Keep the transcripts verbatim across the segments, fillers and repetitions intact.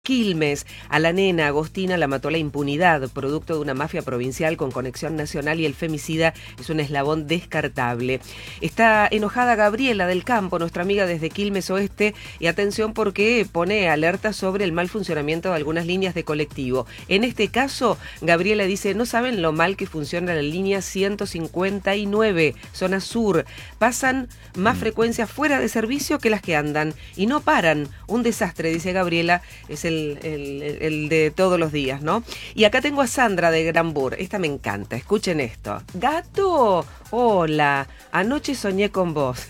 Quilmes. A la nena Agostina la mató la impunidad, producto de una mafia provincial con conexión nacional, y el femicida es un eslabón descartable. Está enojada Gabriela del Campo, nuestra amiga desde Quilmes Oeste, y atención porque pone alerta sobre el mal funcionamiento de algunas líneas de colectivo. En este caso, Gabriela dice, no saben lo mal que funciona la línea ciento cincuenta y nueve, zona sur. Pasan más frecuencias fuera de servicio que las que andan, y no paran. Un desastre, dice Gabriela, es el El, el, el de todos los días, ¿no? Y acá tengo a Sandra de Granbur. Esta me encanta, escuchen esto. Gato, hola, anoche soñé con vos.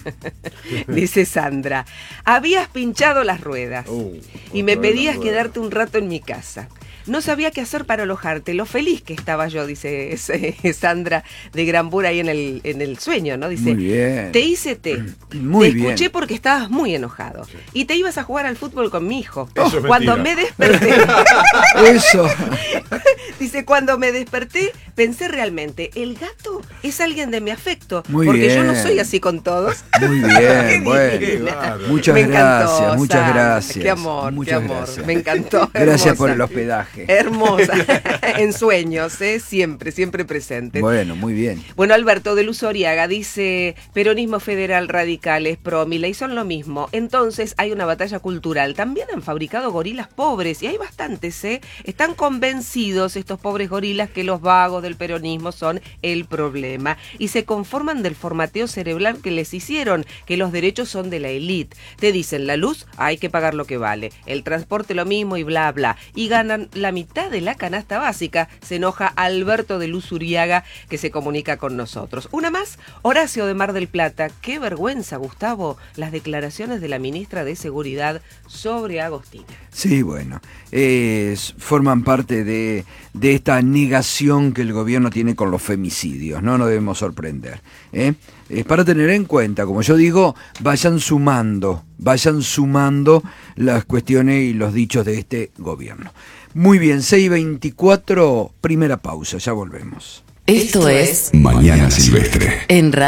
Dice Sandra. Habías pinchado las ruedas uh, y me pedías quedarte un rato en mi casa. No sabía qué hacer para alojarte, lo feliz que estaba yo, dice Sandra de Granbur ahí en el, en el sueño, ¿no? Dice, muy bien. Te hice té, muy te escuché bien. Porque estabas muy enojado, sí. Y te ibas a jugar al fútbol con mi hijo. Oh, cuando me desperté, eso. Dice, cuando me desperté, pensé realmente, el gato es alguien de mi afecto, muy porque bien. Yo no soy así con todos. Muy bien, bueno. Claro. Muchas me gracias, encantó, muchas Sandra. Gracias. Qué amor, muchas qué amor. Gracias. Me encantó. Gracias hermosa. por el hospedaje. Hermosa. En sueños, ¿eh? Siempre, siempre presente. Bueno, muy bien. Bueno, Alberto de Luz Oriaga dice, peronismo federal, radicales, pro, Milei son lo mismo. Entonces hay una batalla cultural. También han fabricado gorilas pobres, y hay bastantes, ¿eh? Están convencidos estos pobres gorilas que los vagos del peronismo son el problema, y se conforman del formateo cerebral que les hicieron, que los derechos son de la élite. Te dicen, la luz hay que pagar lo que vale, el transporte lo mismo y bla bla, y ganan la mitad de la canasta básica. Se enoja Alberto de Luz Uriaga, que se comunica con nosotros. Una más, Horacio de Mar del Plata. Qué vergüenza, Gustavo, las declaraciones de la ministra de Seguridad sobre Agostina. Sí, bueno, eh, forman parte de, de esta negación que el gobierno tiene con los femicidios, no nos debemos sorprender, ¿eh? Es para tener en cuenta, como yo digo, vayan sumando, vayan sumando las cuestiones y los dichos de este gobierno. Muy bien, seis veinticuatro, primera pausa, ya volvemos. Esto es Mañana Silvestre. En Radio